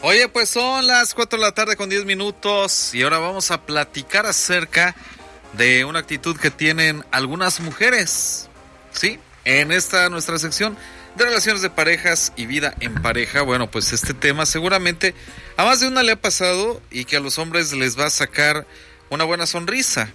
Oye, pues son las 4 de la tarde con 10 minutos y ahora vamos a platicar acerca de una actitud que tienen algunas mujeres, ¿sí? En esta nuestra sección de relaciones de parejas y vida en pareja. Bueno, pues este tema seguramente a más de una le ha pasado y que a los hombres les va a sacar una buena sonrisa.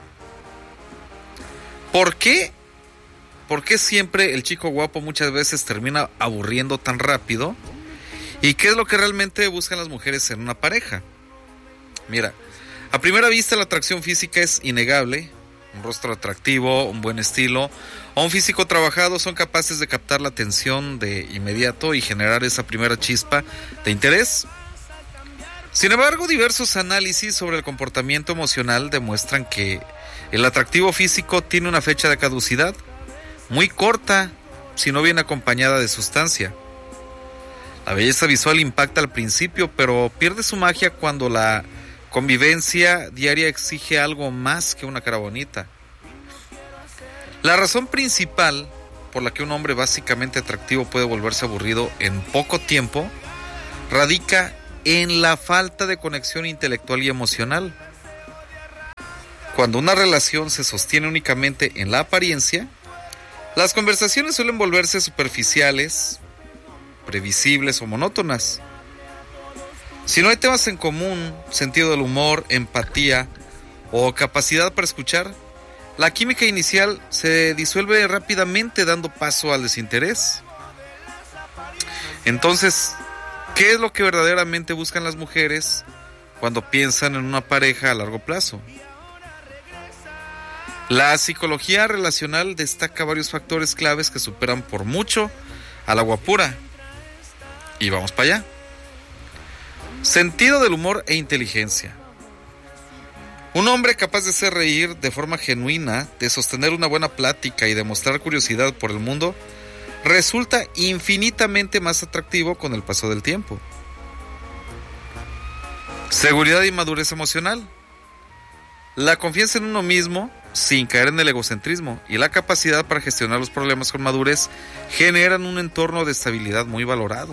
¿Por qué? ¿Por qué siempre el chico guapo muchas veces termina aburriendo tan rápido? ¿Y qué es lo que realmente buscan las mujeres en una pareja? Mira, a primera vista la atracción física es innegable. Un rostro atractivo, un buen estilo o un físico trabajado son capaces de captar la atención de inmediato y generar esa primera chispa de interés. Sin embargo, diversos análisis sobre el comportamiento emocional demuestran que el atractivo físico tiene una fecha de caducidad muy corta si no viene acompañada de sustancia. La belleza visual impacta al principio, pero pierde su magia cuando la convivencia diaria exige algo más que una cara bonita. La razón principal por la que un hombre básicamente atractivo puede volverse aburrido en poco tiempo radica en la falta de conexión intelectual y emocional. Cuando una relación se sostiene únicamente en la apariencia, las conversaciones suelen volverse superficiales, previsibles o monótonas. Si no hay temas en común, sentido del humor, empatía o capacidad para escuchar, la química inicial se disuelve rápidamente dando paso al desinterés. Entonces, ¿qué es lo que verdaderamente buscan las mujeres cuando piensan en una pareja a largo plazo? La psicología relacional destaca varios factores claves que superan por mucho a la guapura. Y vamos para allá. Sentido del humor e inteligencia. Un hombre capaz de hacer reír de forma genuina, de sostener una buena plática y de mostrar curiosidad por el mundo, resulta infinitamente más atractivo con el paso del tiempo. Seguridad y madurez emocional. La confianza en uno mismo, sin caer en el egocentrismo, y la capacidad para gestionar los problemas con madurez generan un entorno de estabilidad muy valorado.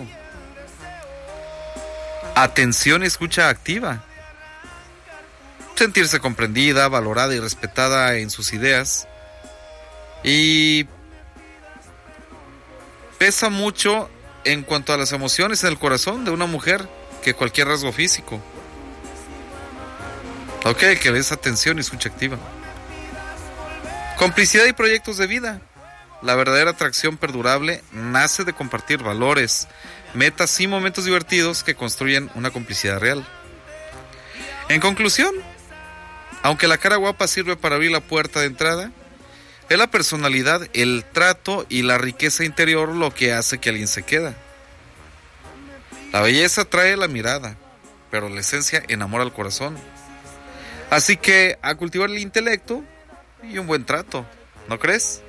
Atención y escucha activa. Sentirse comprendida, valorada y respetada en sus ideas. Y pesa mucho en cuanto a las emociones en el corazón de una mujer que cualquier rasgo físico. Ok, que le des atención y escucha activa. Complicidad y proyectos de vida. La verdadera atracción perdurable nace de compartir valores, metas y momentos divertidos que construyen una complicidad real. En conclusión, aunque la cara guapa sirve para abrir la puerta de entrada, es la personalidad, el trato y la riqueza interior lo que hace que alguien se quede. La belleza atrae la mirada, pero la esencia enamora al corazón. Así que a cultivar el intelecto y un buen trato, ¿no crees?